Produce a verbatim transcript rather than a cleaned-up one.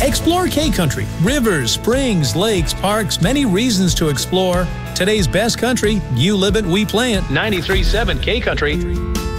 Explore K-Country. Rivers, springs, lakes, parks, many reasons to explore. Today's best country, you live it, we play it. ninety-three point seven K-Country.